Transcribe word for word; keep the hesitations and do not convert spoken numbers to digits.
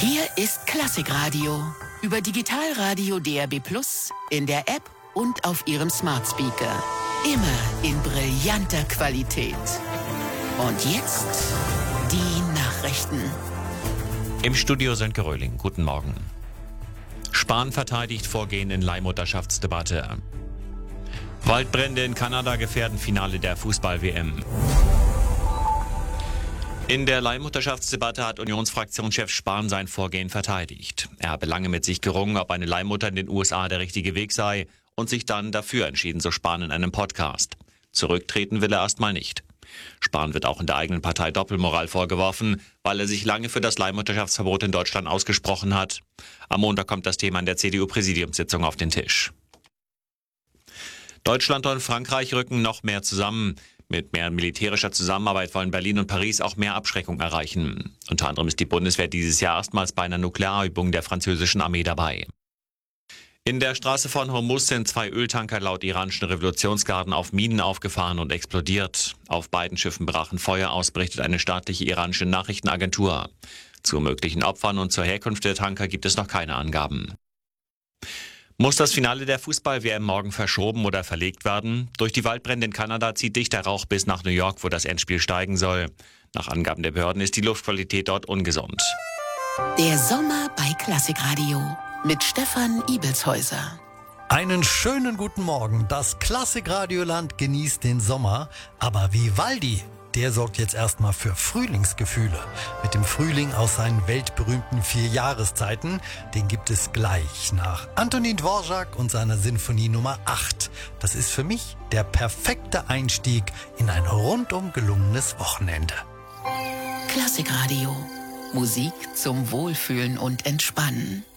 Hier ist Klassikradio. Über Digitalradio D A B plus, in der App und auf Ihrem Smart Speaker. Immer in brillanter Qualität. Und jetzt die Nachrichten. Im Studio Sönke Röhling. Guten Morgen. Spahn verteidigt Vorgehen in Leihmutterschaftsdebatte. Waldbrände in Kanada gefährden Finale der Fußball-W M. In der Leihmutterschaftsdebatte hat Unionsfraktionschef Spahn sein Vorgehen verteidigt. Er habe lange mit sich gerungen, ob eine Leihmutter in den U S A der richtige Weg sei und sich dann dafür entschieden, so Spahn in einem Podcast. Zurücktreten will er erstmal nicht. Spahn wird auch in der eigenen Partei Doppelmoral vorgeworfen, weil er sich lange für das Leihmutterschaftsverbot in Deutschland ausgesprochen hat. Am Montag kommt das Thema in der C D U-Präsidiumssitzung auf den Tisch. Deutschland und Frankreich rücken noch mehr zusammen. Mit mehr militärischer Zusammenarbeit wollen Berlin und Paris auch mehr Abschreckung erreichen. Unter anderem ist die Bundeswehr dieses Jahr erstmals bei einer Nuklearübung der französischen Armee dabei. In der Straße von Hormuz sind zwei Öltanker laut iranischen Revolutionsgarden auf Minen aufgefahren und explodiert. Auf beiden Schiffen brachen Feuer aus, berichtet eine staatliche iranische Nachrichtenagentur. Zu möglichen Opfern und zur Herkunft der Tanker gibt es noch keine Angaben. Muss das Finale der Fußball-W M morgen verschoben oder verlegt werden? Durch die Waldbrände in Kanada zieht dichter Rauch bis nach New York, wo das Endspiel steigen soll. Nach Angaben der Behörden ist die Luftqualität dort ungesund. Der Sommer bei Klassikradio mit Stefan Ibelshäuser. Einen schönen guten Morgen. Das Klassikradioland genießt den Sommer, aber Vivaldi, der sorgt jetzt erstmal für Frühlingsgefühle. Mit dem Frühling aus seinen weltberühmten vier Jahreszeiten, den gibt es gleich nach Antonin Dvorak und seiner Sinfonie Nummer acht. Das ist für mich der perfekte Einstieg in ein rundum gelungenes Wochenende. Klassikradio. Musik zum Wohlfühlen und Entspannen.